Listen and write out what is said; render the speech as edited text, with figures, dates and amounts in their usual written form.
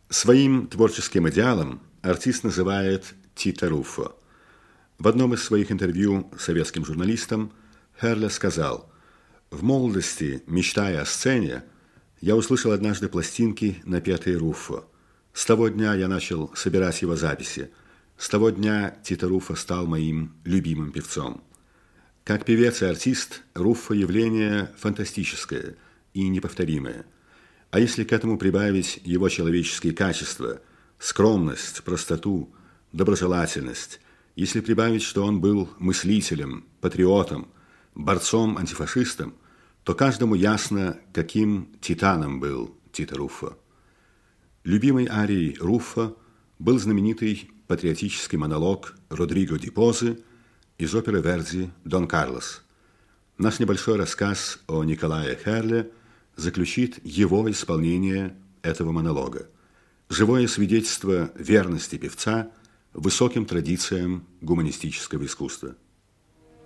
Своим творческим идеалом артист называет Тита Руффо. В одном из своих интервью советским журналистам Херле сказал: «В молодости, мечтая о сцене, я услышал однажды пластинки, напетые Руффо. С того дня я начал собирать его записи. С того дня Тита Руффо стал моим любимым певцом». Как певец и артист, Руффо – явление фантастическое и неповторимое. А если к этому прибавить его человеческие качества – скромность, простоту, доброжелательность, если прибавить, что он был мыслителем, патриотом, борцом-антифашистом, то каждому ясно, каким титаном был Тита Руффо. Любимой арией Руффо был знаменитый патриотический монолог Родриго ди Позы из оперы Верди «Дон Карлос». Наш небольшой рассказ о Николае Херле заключит его исполнение этого монолога. Живое свидетельство верности певца высоким традициям гуманистического искусства.